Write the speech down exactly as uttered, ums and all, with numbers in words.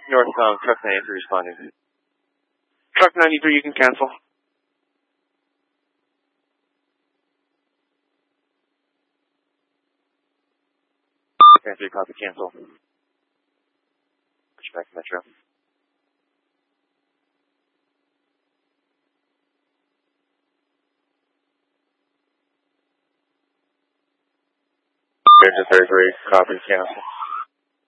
Northbound, truck ninety-three responding. Truck ninety-three, you can cancel. ninety-three, copy, cancel. Push back to Metro. Engine thirty-three, copy, cancel.